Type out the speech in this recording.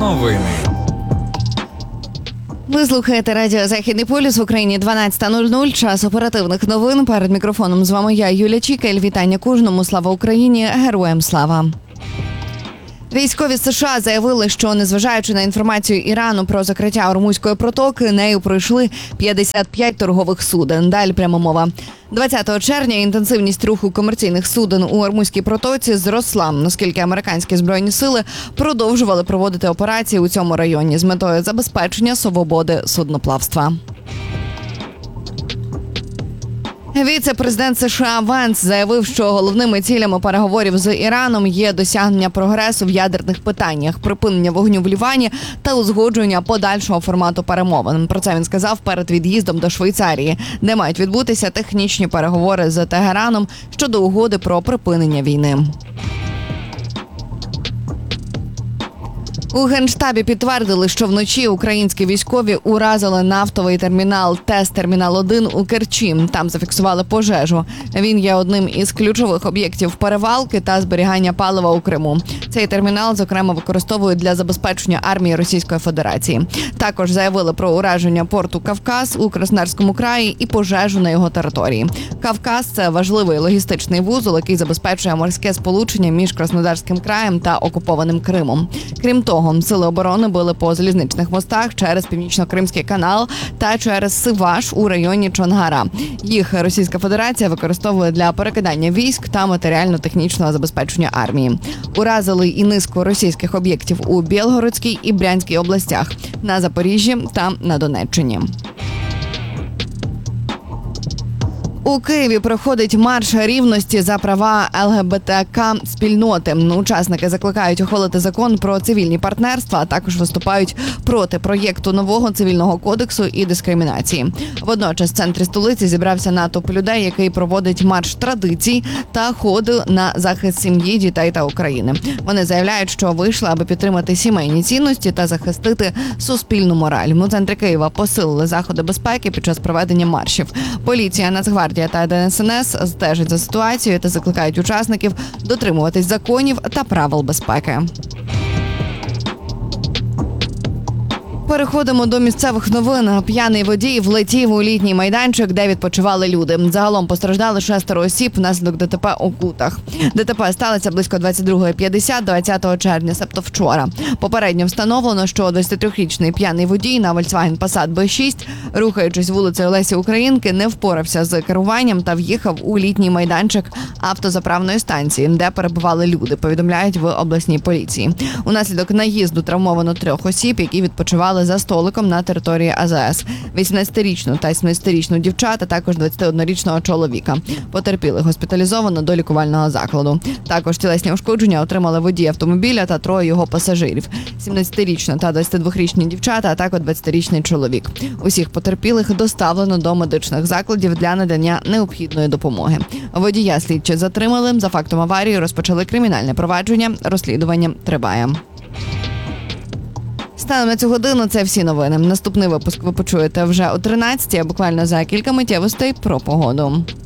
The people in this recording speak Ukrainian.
Новини. Ви слухаєте радіо «Західний полюс» в Україні 12:00. Час оперативних новин. Перед мікрофоном з вами я, Юлія Чікель. Вітання кожному. Слава Україні! Героям слава! Військові США заявили, що, незважаючи на інформацію Ірану про закриття Ормузької протоки, нею пройшли 55 торгових суден. Далі пряма мова. 20 червня інтенсивність руху комерційних суден у Ормузькій протоці зросла, оскільки американські збройні сили продовжували проводити операції у цьому районі з метою забезпечення свободи судноплавства. Віце-президент США Венс заявив, що головними цілями переговорів з Іраном є досягнення прогресу в ядерних питаннях, припинення вогню в Лівані та узгодження подальшого формату перемовин. Про це він сказав перед від'їздом до Швейцарії, де мають відбутися технічні переговори з Тегераном щодо угоди про припинення війни. У Генштабі підтвердили, що вночі українські військові уразили нафтовий термінал ТЕС-Термінал-1 у Керчі. Там зафіксували пожежу. Він є одним із ключових об'єктів перевалки та зберігання палива у Криму. Цей термінал, зокрема, використовують для забезпечення армії Російської Федерації. Також заявили про ураження порту Кавказ у Краснодарському краї і пожежу на його території. Кавказ – це важливий логістичний вузол, який забезпечує морське сполучення між Краснодарським краєм та окупованим Кримом. Крім того, сили оборони били по залізничних мостах через Північно-Кримський канал та через Сиваш у районі Чонгара. Їх Російська Федерація використовує для перекидання військ та матеріально-технічного забезпечення армії. Уразили і низку російських об'єктів у Білгородській і Брянській областях, на Запоріжжі та на Донеччині. У Києві проходить марш рівності за права ЛГБТК-спільноти. Учасники закликають ухвалити закон про цивільні партнерства, а також виступають проти проєкту нового цивільного кодексу і дискримінації. Водночас в центрі столиці зібрався натовп людей, який проводить марш традицій та ходу на захист сім'ї, дітей та України. Вони заявляють, що вийшли, аби підтримати сімейні цінності та захистити суспільну мораль. У центрі Києва посилили заходи безпеки під час проведення маршів. Поліція, Нацгвардія та ДСНС стежать за ситуацією та закликають учасників дотримуватись законів та правил безпеки. Переходимо до місцевих новин. П'яний водій влетів у літній майданчик, де відпочивали люди. Загалом постраждали 6 осіб внаслідок ДТП у Кутах. ДТП сталося близько 22:50 20 червня, себто вчора. Попередньо встановлено, що 23-річний п'яний водій на Volkswagen Passat B6, рухаючись вулицею Лесі Українки, не впорався з керуванням та в'їхав у літній майданчик автозаправної станції, де перебували люди, повідомляють в обласній поліції. Унаслідок наїзду травмовано 3 осіб, які відпочивали за столиком на території АЗС. 18-річну та 17-річну дівчат, а також 21-річного чоловіка. Потерпілих госпіталізовано до лікувального закладу. Також тілесні ушкодження отримали водій автомобіля та 3 його пасажирів. 17-річна та 22-річні дівчата, а також 20-річний чоловік. Усіх потерпілих доставлено до медичних закладів для надання необхідної допомоги. Водія слідчі затримали. За фактом аварії розпочали кримінальне провадження. Розслідування триває. Станом на цю годину це всі новини. Наступний випуск ви почуєте вже о 13:00, а буквально за кілька миттєвостей про погоду.